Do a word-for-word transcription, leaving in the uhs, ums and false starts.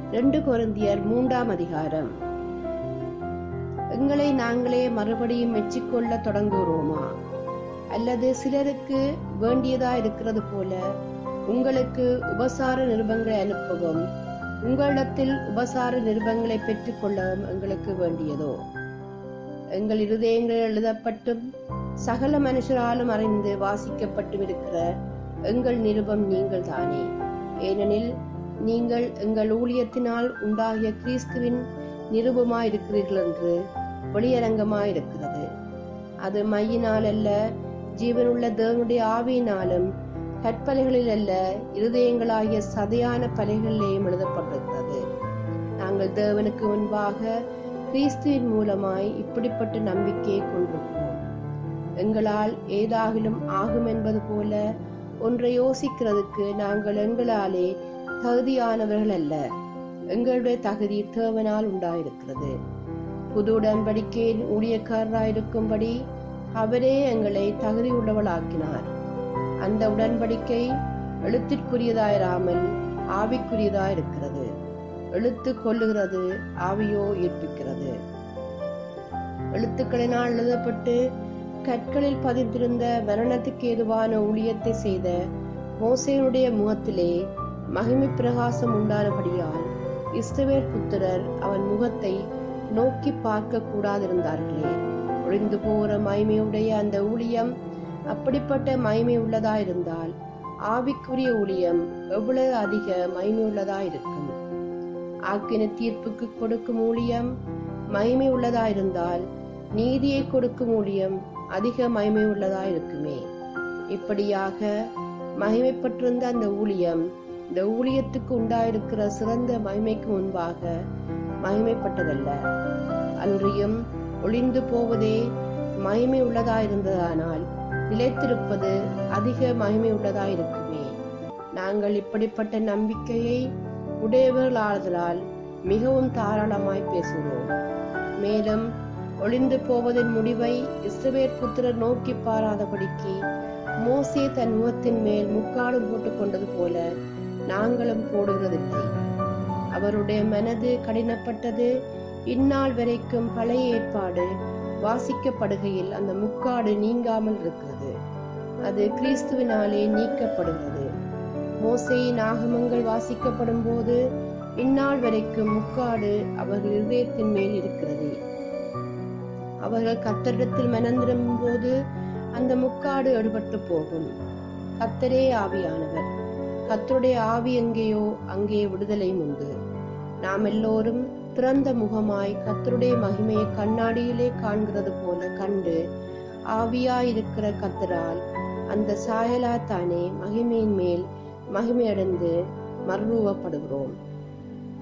ரெண்டு கொரிந்தியர் மூன்றாம் அதிகாரம். எங்களை நாங்களே மறுபடியும் மெச்சிக்கொள்ள தொடங்குகிறோமா? அல்லது சிலருக்கு வேண்டியதா இருக்கிறது போல உங்களுக்கு உபசார நிருபங்களை அனுப்பவும் உங்களிடத்தில் உபசார நிருபங்களை பெற்றுக் கொள்ளவும் எங்களுக்கு வேண்டியதோ? எங்கள் இருதயங்களில் எழுதப்பட்டும் சகல மனுஷராலும் அறிந்து வாசிக்கப்பட்டும் இருக்கிற எங்கள் நிருபம் நீங்கள் தானே. ஏனெனில் நீங்கள் எங்கள் ஊழியத்தினால் உண்டாகிய கிறிஸ்துவின் நிருபமாயிருக்கிறீர்கள் என்று வெளியரங்கமாயிருக்கிறது. அது மையினால் அல்ல, ஜீவனுள்ள தேவனுடைய ஆவியினாலும் கற்பலைகளில் அல்ல, இருதயங்களாகிய சதையான பலைகளிலேயும் எழுதப்பட்டிருக்கிறது. நாங்கள் தேவனுக்கு முன்பாக கிறிஸ்துவின் மூலமாய் இப்படிப்பட்ட நம்பிக்கையை கொண்டிருக்கிறோம். எங்களால் ஏதாகிலும் ஆகும் என்பது போல ஒன்றை யோசிக்கிறதுக்கு நாங்கள் எங்களாலே தகுதியானவர்கள் அல்ல. எங்களுடைய தகுதி தேவனால் உண்டாயிருக்கிறது. புது உடன்படிக்கையின் ஊழியக்காரராயிருக்கும்படி அவரே எங்களை தகுதி உள்ளவளாக்கினார். அந்த உடன்படிக்கை எழுத்திற்குரியதாயிராமல் ஆவிக்குரியதாயிருக்கிறது. எழுத்து கொள்ளுகிறது, ஆவியோ ஈர்ப்பிக்கிறது. எழுத்துக்களினால் எழுதப்பட்டு கற்களில் பதிந்திருந்த மரணத்துக்கு ஏதுவான ஊழியத்தை செய்த மோசேயுடைய முகத்திலே மகிமை பிரகாசம் உண்டானபடியால் இஸ்ரவேல் புத்திரர் அவன் முகத்தை நோக்கி பார்க்க கூடாதிருந்தார்களே. ஒழிந்து போகிற மகிமையுடைய அந்த ஊழியம் அப்படிப்பட்ட மகிமை உள்ளதாயிருந்தால் ஆவிக்குரிய ஊழியம் எவ்வளவு அதிக மகிமை உள்ளதாயிருக்கும். ஆக்கின தீர்ப்புக்கு கொடுக்கும் ஊழியம் மகிமை உள்ளதாயிருந்தால் நீதியை கொடுக்கும் ஊழியம் அதிக மகிமை உள்ளதாயிருக்குமே. இப்படியாக மகிமைப்பட்டிருந்த அந்த ஊழியம் இந்த ஊழியத்துக்கு உண்டாயிருக்கிற சிறந்த மகிமைக்கு முன்பாக மகிமைப்பட்டதல்ல. அன்றியும் ஒளிந்து போவதே மகிமை உள்ளதாயிருந்ததானால் நிலைத்திருப்பது அதிக மகிமை உள்ளதாயிருக்குமே. நாங்கள் இப்படிப்பட்ட நம்பிக்கையை உடையவர்களாதலால் மிகவும் தாராளமாய் பேசுகிறோம். மேலும் ஒளிந்து போவதின் முடிவை இஸ்ரவேல் புத்திரர் நோக்கி பாராதபடிக்கு மோசே தன் முகத்தின் மேல் முக்காடு போட்டுக் கொண்டது போல நாங்களும் போடுகிறதில்லை. அவருடைய மனது கடினப்பட்டது. இந்நாள் வரைக்கும் பழைய ஏற்பாடு வாசிக்கப்படுகையில் அந்த முக்காடு நீங்காமல் இருக்கிறது. அது கிறிஸ்துவினாலே நீக்கப்படுகிறது. மோசேயின் ஆகமங்கள் வாசிக்கப்படும் போது இந்நாள் வரைக்கும் முக்காடு அவர்கள் இதயத்தின் மேல் இருக்கிறது. அவர்கள் கர்த்தரிடத்தில் மனந்திரும்பும் போது அந்த முக்காடு எடுபட்டு போகும். கர்த்தரே ஆவியானவர். கர்த்தருடைய ஆவி எங்கேயோ அங்கே விடுதலையும் உண்டு. நாம் எல்லோரும் திறந்த முகமாய் கர்த்தருடைய மகிமையை கண்ணாடியிலே காண்கிறது போல கண்டு ஆவியாயிருக்கிற கர்த்தரால் அந்த சாயலாத்தானே மகிமையின் மேல் மகிமையடைந்து மறுரூபப்படுகிறோம்.